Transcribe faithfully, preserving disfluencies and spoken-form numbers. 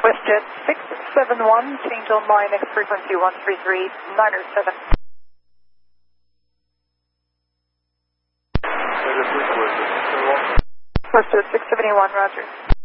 WestJet six seven one, change on line, next frequency one three three nine zero seven. WestJet six seven one, roger.